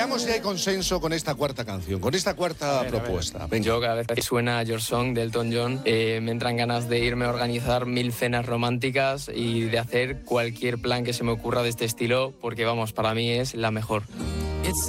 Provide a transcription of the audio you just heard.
Veamos si hay consenso con esta cuarta canción, con esta cuarta propuesta. Venga. Yo cada vez que suena Your Song de Elton John me entran ganas de irme a organizar 1000 cenas románticas y de hacer cualquier plan que se me ocurra de este estilo, porque vamos, para mí es la mejor.